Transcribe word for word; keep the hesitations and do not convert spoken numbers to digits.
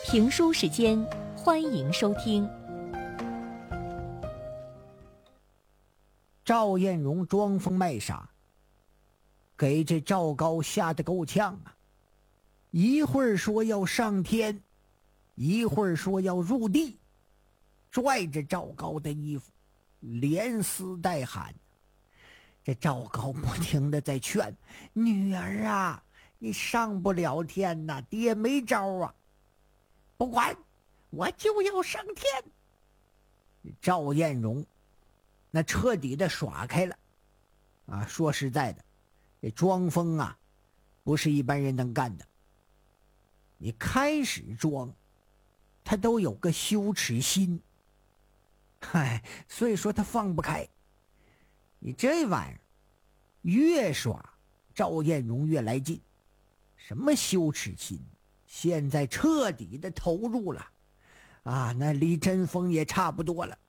评书时间，欢迎收听。 赵彦荣装疯卖傻，给这赵高吓得够呛啊！一会儿说要上天，一会儿说要入地，拽着赵高的衣服，连撕带喊。这赵高不停的在劝女儿啊，你上不了天呐，爹没招啊！不管，我就要上天。赵彦荣那彻底的耍开了啊！说实在的，这装疯啊，不是一般人能干的。你开始装，他都有个羞耻心，嗨，所以说他放不开。你这玩意儿越耍，赵彦荣越来劲。什么羞耻心？现在彻底的投入了啊！那离真疯也差不多了。